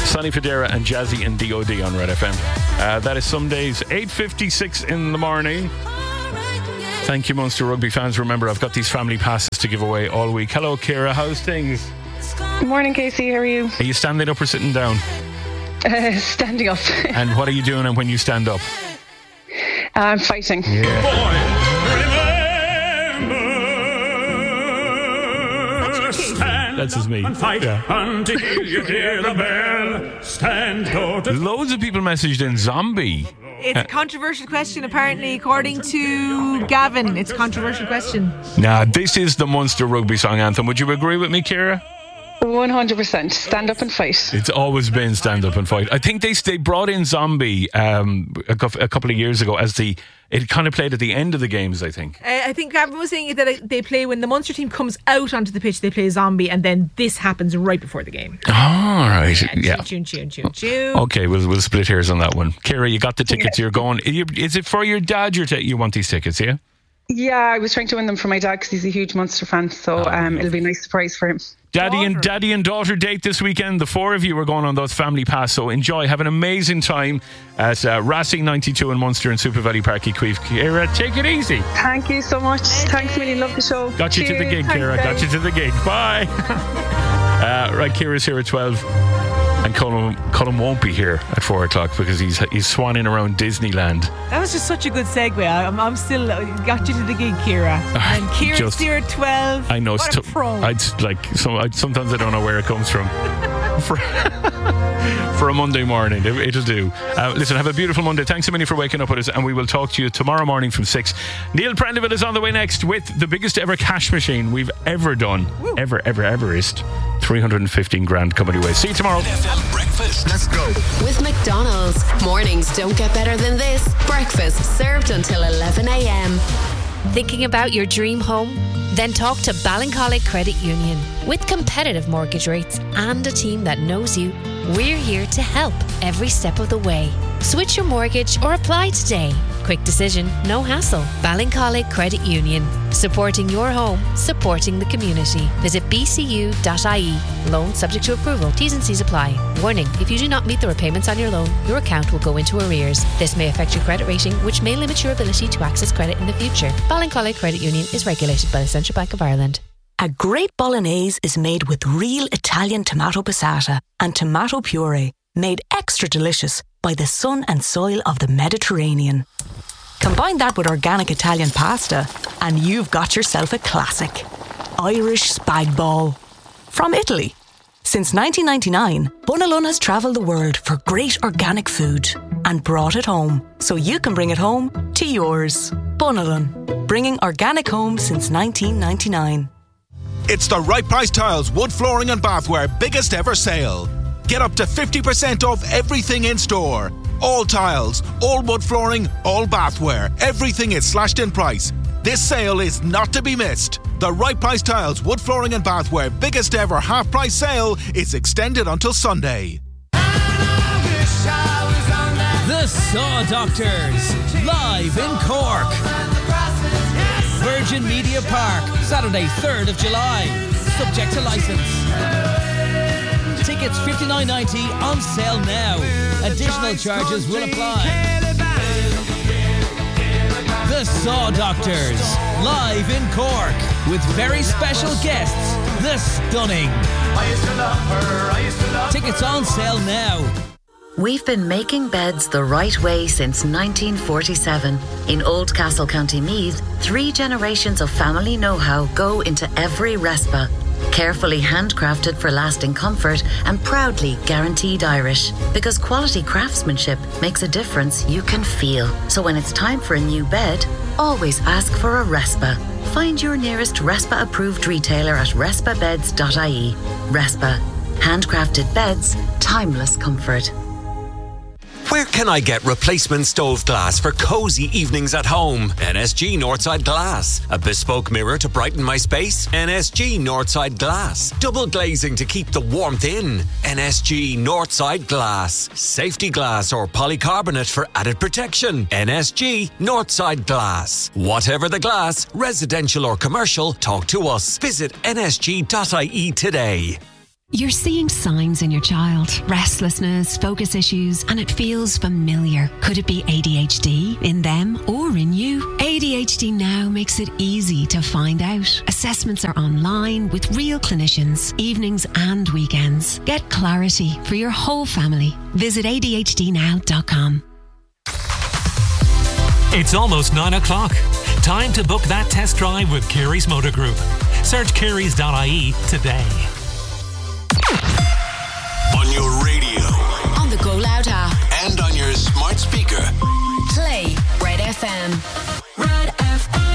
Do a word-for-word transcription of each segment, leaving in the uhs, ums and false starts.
Sonny Fodera and Jazzy and D O D on Red F M. Uh, that is some days eight fifty-six in the morning. Thank you, Munster Rugby fans. Remember, I've got these family passes to give away all week. Hello, Ciara. How's things? Good morning, Casey. How are you? Are you standing up or sitting down? Uh, standing up. And what are you doing when you stand up? I'm fighting. Yeah. Boy, That's just me. And fight Yeah. until you hear the bell. Stand door to Loads of people messaged in zombie. It's a controversial question, apparently, according to Gavin. It's a controversial question. Nah, this is the Munster Rugby song anthem. Would you agree with me, Ciara? one hundred percent. Stand up and fight. It's always been stand up and fight. I think they they brought in Zombie um, a, cou- a couple of years ago as the it kind of played at the end of the games, I think. Uh, I think Gavin was saying that they play when the Munster team comes out onto the pitch, they play Zombie, and then this happens right before the game. All right. Yeah. Yeah. Tune, tune, tune, tune. Okay, we'll we'll split hairs on that one. Ciara, you got the tickets. Yeah. You're going. you- Is it for your dad? You're ta- you want these tickets? Yeah. Yeah, I was trying to win them for my dad because he's a huge Munster fan. So um, it'll be a nice surprise for him. Daddy and Daughter. daddy and daughter date this weekend. The four of you are going on those family pass. So enjoy. Have an amazing time at uh, Racing ninety-two in Munster and Super Valley Park, Queef. Ciara, take it easy. Thank you so much. Thanks, really. Love the show. Got you to the Cheers. gig, Thanks, Ciara. Got guys. you to the gig. Bye. uh, right, Ciara's here at twelve. And Colin, Colin won't be here at four o'clock because he's he's swanning around Disneyland. That was just such a good segue. I'm, I'm still got you to the gig, Ciara. And Ciara's just- here at twelve. I know. What a stu- pro. I'd like so. I, sometimes I don't know where it comes from. for, for a Monday morning, it, it'll do. Uh, listen, have a beautiful Monday. Thanks so many for waking up with us, and we will talk to you tomorrow morning from six. Neil Prendeville is on the way next with the biggest ever cash machine we've ever done, Woo. ever, ever, everest. three hundred fifteen grand coming your way. See you tomorrow. F M breakfast. Let's go. With McDonald's. Mornings don't get better than this. Breakfast served until eleven a.m. Thinking about your dream home? Then talk to Ballincollig Credit Union. With competitive mortgage rates and a team that knows you, we're here to help every step of the way. Switch your mortgage or apply today. Quick decision, no hassle. Ballincollig Credit Union. Supporting your home, supporting the community. Visit b c u dot i e. Loan subject to approval. T's and C's apply. Warning, if you do not meet the repayments on your loan, your account will go into arrears. This may affect your credit rating, which may limit your ability to access credit in the future. Ballincollig Credit Union is regulated by the Central Bank of Ireland. A great bolognese is made with real Italian tomato passata and tomato puree, made extra delicious by the sun and soil of the Mediterranean. Combine that with organic Italian pasta and you've got yourself a classic. Irish spag bol. From Italy. Since nineteen ninety-nine, Bunalun has travelled the world for great organic food and brought it home so you can bring it home to yours. Bunalun, bringing organic home since nineteen ninety-nine. It's the Right Price Tiles Wood Flooring and Bathware biggest ever sale. Get up to fifty percent off everything in store. All tiles, all wood flooring, all bathware. Everything is slashed in price. This sale is not to be missed. The Right Price Tiles Wood Flooring and Bathware biggest ever half price sale is extended until Sunday. The Saw Doctors, live in Cork. Virgin Media Park, Saturday, third of July. Subject to licence. Tickets fifty-nine ninety on sale now. Additional charges will apply. The Saw Doctors, live in Cork, with very special guests, The Stunning. Tickets on sale now. We've been making beds the right way since nineteen forty-seven. In Oldcastle, County Meath, three generations of family know-how go into every Respa. Carefully handcrafted for lasting comfort and proudly guaranteed Irish. Because quality craftsmanship makes a difference you can feel. So when it's time for a new bed, always ask for a Respa. Find your nearest Respa-approved retailer at respa beds dot i e. Respa. Handcrafted beds, timeless comfort. Where can I get replacement stove glass for cosy evenings at home? N S G Northside Glass. A bespoke mirror to brighten my space? N S G Northside Glass. Double glazing to keep the warmth in? N S G Northside Glass. Safety glass or polycarbonate for added protection? N S G Northside Glass. Whatever the glass, residential or commercial, talk to us. Visit n s g dot i e today. You're seeing signs in your child. Restlessness, focus issues, and it feels familiar. Could it be A D H D in them or in you? A D H D Now makes it easy to find out. Assessments are online with real clinicians, evenings and weekends. Get clarity for your whole family. Visit A D H D now dot com. It's almost nine o'clock. Time to book that test drive with Kerry's Motor Group. Search kerrys dot I E today. On your radio, on the Go Loud app, and on your smart speaker. Play Red F M. Red F M.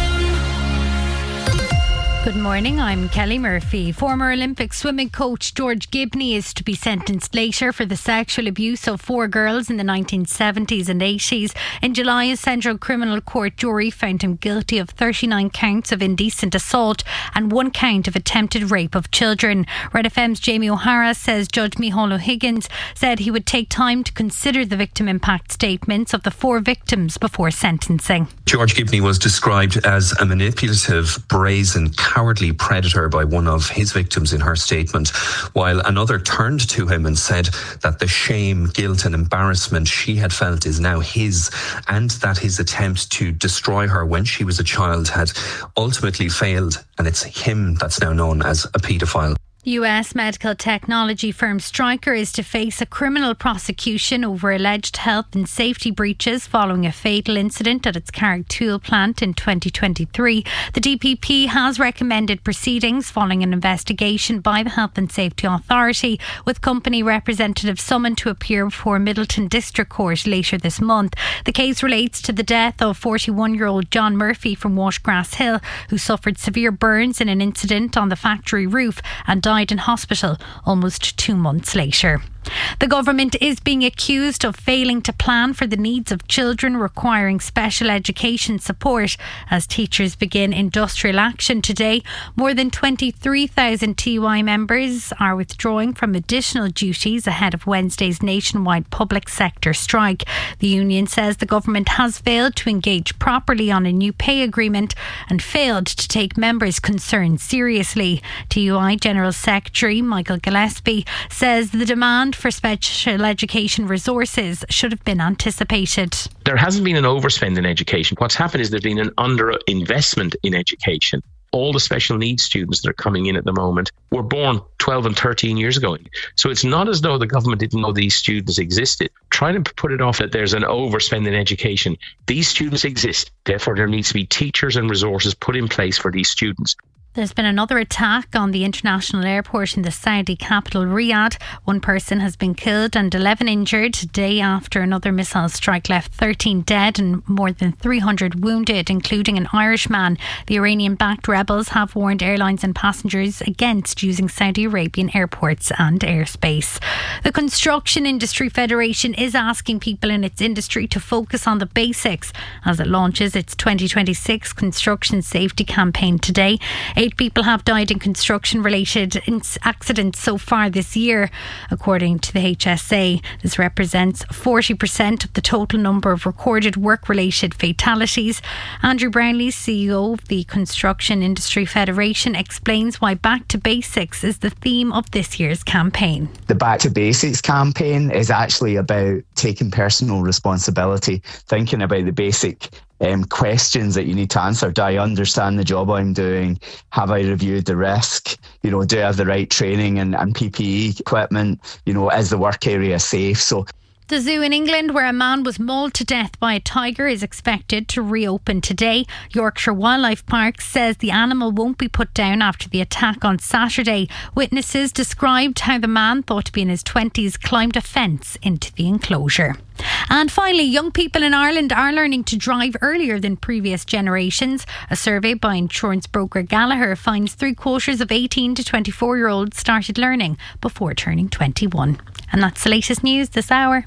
Good morning, I'm Kelly Murphy. Former Olympic swimming coach George Gibney is to be sentenced later for the sexual abuse of four girls in the nineteen seventies and eighties. In July, a Central Criminal Court jury found him guilty of thirty-nine counts of indecent assault and one count of attempted rape of children. Red F M's Jamie O'Hara says Judge Micheál O'Higgins said he would take time to consider the victim impact statements of the four victims before sentencing. George Gibney was described as a manipulative, brazen, cowardly predator by one of his victims in her statement, while another turned to him and said that the shame, guilt and embarrassment she had felt is now his, and that his attempt to destroy her when she was a child had ultimately failed, and it's him that's now known as a paedophile. U S medical technology firm Stryker is to face a criminal prosecution over alleged health and safety breaches following a fatal incident at its Carrigtwohill plant in twenty twenty-three. The D P P has recommended proceedings following an investigation by the Health and Safety Authority, with company representatives summoned to appear before Middleton District Court later this month. The case relates to the death of forty-one-year-old John Murphy from Washgrass Hill, who suffered severe burns in an incident on the factory roof and died in hospital almost two months later. The government is being accused of failing to plan for the needs of children requiring special education support as teachers begin industrial action today. More than twenty-three thousand T Y members are withdrawing from additional duties ahead of Wednesday's nationwide public sector strike. The union says the government has failed to engage properly on a new pay agreement and failed to take members' concerns seriously. T U I General Secretary Michael Gillespie says the demand for special education resources should have been anticipated. There hasn't been an overspend in education. What's happened is there's been an underinvestment in education. All the special needs students that are coming in at the moment were born twelve and thirteen years ago. So it's not as though the government didn't know these students existed. Trying to put it off that there's an overspend in education. These students exist. Therefore, there needs to be teachers and resources put in place for these students. There's been another attack on the international airport in the Saudi capital, Riyadh. One person has been killed and eleven injured a day after another missile strike left thirteen dead and more than three hundred wounded, including an Irishman. The Iranian-backed rebels have warned airlines and passengers against using Saudi Arabian airports and airspace. The Construction Industry Federation is asking people in its industry to focus on the basics as it launches its twenty twenty-six construction safety campaign today. Eight people have died in construction-related accidents so far this year, according to the H S A. This represents forty percent of the total number of recorded work-related fatalities. Andrew Brownlee, C E O of the Construction Industry Federation, explains why Back to Basics is the theme of this year's campaign. The Back to Basics campaign is actually about taking personal responsibility, thinking about the basic Um, questions that you need to answer. Do I understand the job I'm doing? Have I reviewed the risk? You know, do I have the right training and, and P P E equipment? You know, is the work area safe? So the zoo in England, where a man was mauled to death by a tiger, is expected to reopen today. Yorkshire Wildlife Park says the animal won't be put down after the attack on Saturday. Witnesses described how the man, thought to be in his twenties, climbed a fence into the enclosure. And finally, young people in Ireland are learning to drive earlier than previous generations. A survey by insurance broker Gallagher finds three quarters of eighteen to twenty-four year olds started learning before turning twenty-one. And that's the latest news this hour.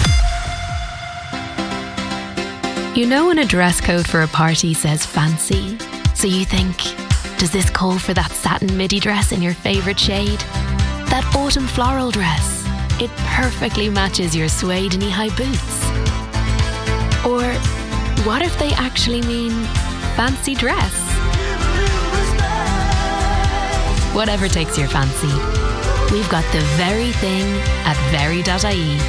You know when a dress code for a party says fancy, so you think, does this call for that satin midi dress in your favourite shade? That autumn floral dress, it perfectly matches your suede knee-high boots. Or what if they actually mean fancy dress? Whatever takes your fancy. We've got the very thing at very dot I E.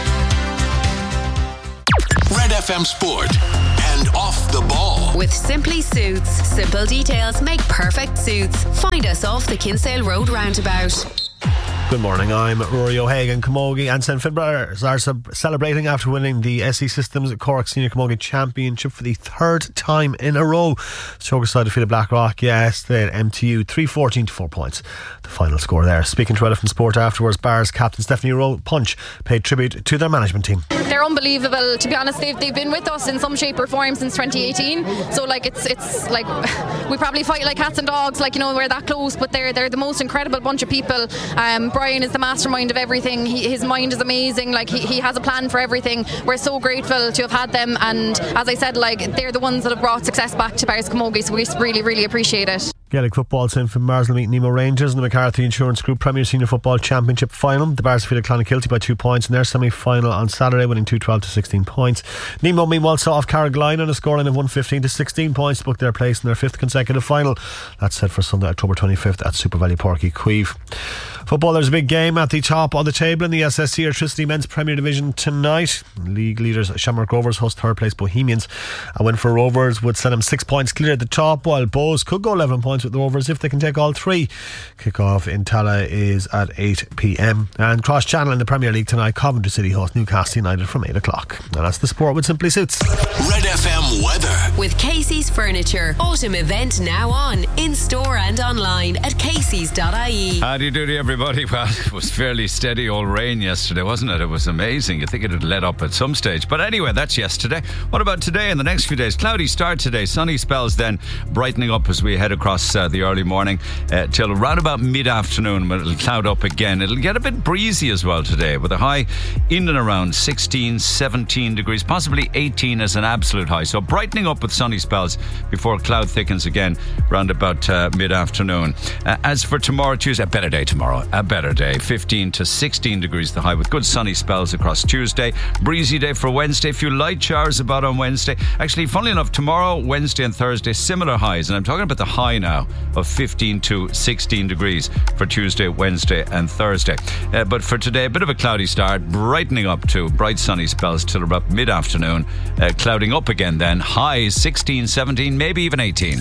Red F M Sport and Off the Ball. With Simply Suits, simple details make perfect suits. Find us off the Kinsale Road roundabout. Good morning, I'm Rory O'Hagan. Camogie and Saint Finbarrs are sub- celebrating after winning the S E Systems Cork Senior Camogie Championship for the third time in a row. Stoke side defeated Blackrock yesterday at M T U three fourteen to four points. The final score there. Speaking to Red F M Sport afterwards, Bars captain Stephanie Rowe Punch paid tribute to their management team. They're unbelievable, to be honest. They've, they've been with us in some shape or form since twenty eighteen. So like it's it's like we probably fight like cats and dogs, like, you know, we're that close, but they're they're the most incredible bunch of people. Um, Brian is the mastermind of everything. He, his mind is amazing. Like he, he has a plan for everything. We're so grateful to have had them, and as I said, like they're the ones that have brought success back to Bars Camogie, so we really really appreciate it. Gaelic football, Saint Finbarrs will meet Nemo Rangers in the McCarthy Insurance Group Premier Senior Football Championship final. The Bars defeated Clonakilty by two points in their semi-final on Saturday, winning two twelve to sixteen points. Nemo meanwhile saw off Carrigaline on a scoreline of one fifteen to sixteen points to book their place in their fifth consecutive final. That's set for Sunday, October twenty-fifth at Super Valley Porky Queeve. Football, there's a big game at the top of the table in the S S C Electricity Men's Premier Division tonight. League leaders Shamrock Rovers host third place Bohemians. A win for Rovers would set them six points clear at the top, while Bows could go eleven points with the Rovers if they can take all three. Kick-off in Tala is at eight p.m. And cross channel in the Premier League tonight, Coventry City host Newcastle United from eight o'clock. And that's the sport with Simply Suits. Red F M weather with Casey's Furniture. Autumn event now on, in store and online at caseys dot I E. Howdy doody everybody. Well, it was fairly steady old rain yesterday, wasn't it? It was amazing. You'd think it had let up at some stage. But anyway, that's yesterday. What about today and the next few days? Cloudy start today, sunny spells then brightening up as we head across uh, the early morning uh, till around about mid-afternoon when it'll cloud up again. It'll get a bit breezy as well today with a high in and around sixteen, seventeen degrees, possibly eighteen as an absolute high. So brightening up with sunny spells before cloud thickens again round about uh, mid-afternoon. Uh, as for tomorrow, Tuesday, a better day tomorrow. A better day, fifteen to sixteen degrees the high with good sunny spells across Tuesday. Breezy day for Wednesday, a few light showers about on Wednesday. Actually, funnily enough, tomorrow, Wednesday and Thursday, similar highs, and I'm talking about the high now of fifteen to sixteen degrees for Tuesday, Wednesday and Thursday. Uh, but for today, a bit of a cloudy start, brightening up to bright sunny spells till about mid-afternoon, uh, clouding up again then, highs sixteen, seventeen, maybe even eighteen.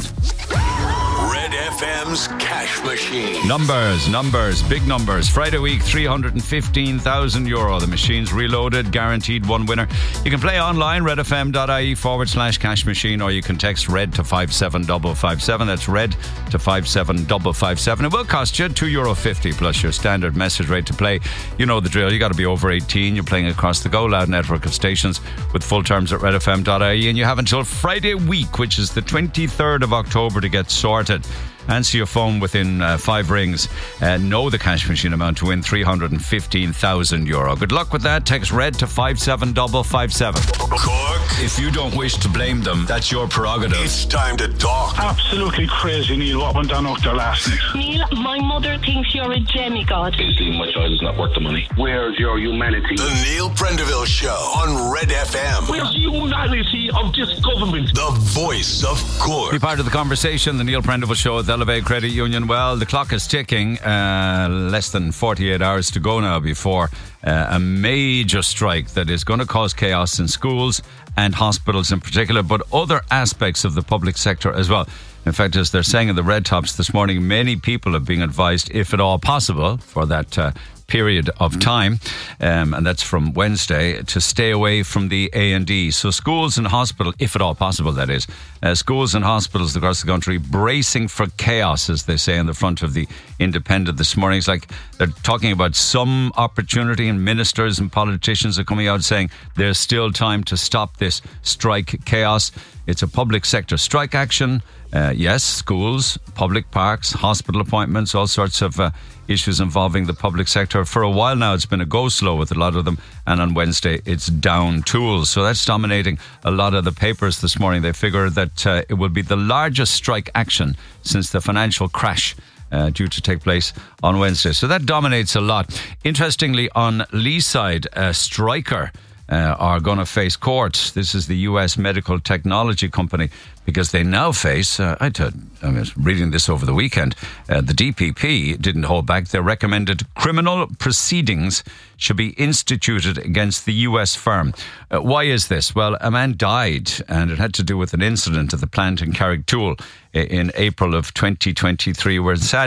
Red F M's Cash Machine. Numbers, numbers, big numbers. Friday week, three hundred fifteen thousand euro. The machine's reloaded, guaranteed one winner. You can play online, redfm.ie forward slash cash machine, or you can text red to five seven five five seven. That's red to five seven five five seven. It will cost you two euro fifty plus your standard message rate to play. You know the drill. You got to be over eighteen. You're playing across the Go Loud network of stations with full terms at redfm.ie, and you have until Friday week, which is the twenty-third of October, to get sorted. Answer your phone within uh, five rings. Uh, know the cash machine amount to win three hundred fifteen thousand euro. Good luck with that. Text red to five seven five five seven. Cork. If you don't wish to blame them, that's your prerogative. It's time to talk. Absolutely crazy, Neil, what went down up there last night. Neil, my mother thinks you're a demigod. Basically, my child is not worth the money. Where's your humanity? The Neil Prendeville Show on Red F M. Where's the humanity of this government? The voice of Cork. Be part of the conversation. The Neil Prendeville Show at the Elevate Credit Union. Well, the clock is ticking. Uh, less than forty-eight hours to go now before uh, a major strike that is going to cause chaos in schools and hospitals in particular, but other aspects of the public sector as well. In fact, as they're saying in the Red Tops this morning, many people are being advised, if at all possible, for that uh, period of time, um, and that's from Wednesday, to stay away from the A and E. So schools and hospitals, if at all possible, that is, uh, schools and hospitals across the country bracing for chaos, as they say on the front of the Independent this morning. It's like they're talking about some opportunity, and ministers and politicians are coming out saying there's still time to stop this strike chaos. It's a public sector strike action. Uh, yes, schools, public parks, hospital appointments, all sorts of uh, issues involving the public sector. For a while now, it's been a go-slow with a lot of them, and on Wednesday, it's down tools. So that's dominating a lot of the papers this morning. They figure that uh, it will be the largest strike action since the financial crash Uh, due to take place on Wednesday. So that dominates a lot. Interestingly, on Leeside, a striker uh, are going to face court. This is the U S medical technology company, because they now face, uh, I, t- I was reading this over the weekend, uh, the D P P didn't hold back. They recommended criminal proceedings should be instituted against the U S firm. Uh, why is this? Well, a man died, and it had to do with an incident at the plant in Carrigtwohill in April of twenty twenty-three, where sad